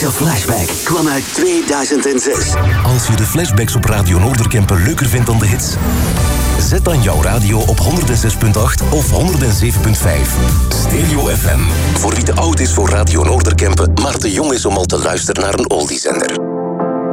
Deze flashback kwam uit 2006. Als je de flashbacks op Radio Noorderkempen leuker vindt dan de hits, zet dan jouw radio op 106.8 of 107.5. Stereo FM. Voor wie te oud is voor Radio Noorderkempen, maar te jong is om al te luisteren naar een oldiezender.